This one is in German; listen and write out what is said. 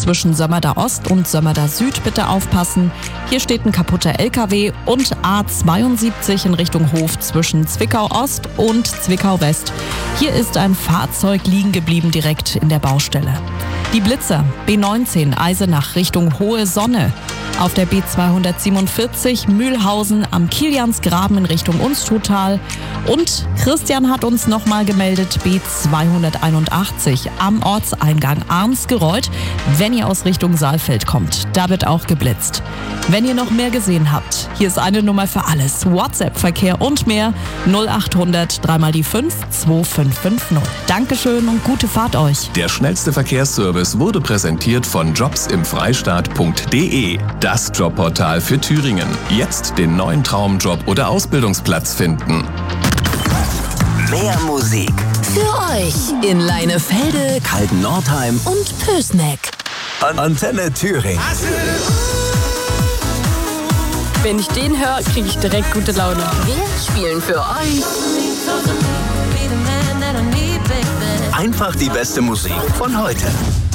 zwischen Sömmerda Ost und Sömmerda Süd bitte aufpassen. Hier steht ein kaputter LKW und A72 in Richtung Hof zwischen Zwickau Ost und Zwickau West. Hier ist ein Fahrzeug liegen geblieben direkt in der Baustelle. Die Blitzer, B19 Eisenach Richtung Hohe Sonne. Auf der B247 Mühlhausen am Kiliansgraben in Richtung Unstruttal. Und Christian hat uns nochmal gemeldet, B281 am Ortseingang Arnsgereuth, wenn ihr aus Richtung Saalfeld kommt. Da wird auch geblitzt. Wenn ihr noch mehr gesehen habt, hier ist eine Nummer für alles. WhatsApp-Verkehr und mehr 0800 3 mal die 5 2550. Dankeschön und gute Fahrt euch. Der schnellste Verkehrsservice wurde präsentiert von jobsimfreistaat.de. Das Jobportal für Thüringen. Jetzt den neuen Traumjob oder Ausbildungsplatz finden. Mehr Musik Für euch in Leinefelde Kalten-Nordheim und Pößneck. Antenne Thüringen. Wenn ich den höre, kriege ich direkt gute Laune. Wir spielen für euch Einfach die beste Musik von heute.